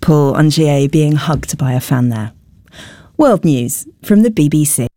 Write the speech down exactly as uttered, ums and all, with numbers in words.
Paul Angier being hugged by a fan there. World News from the B B C.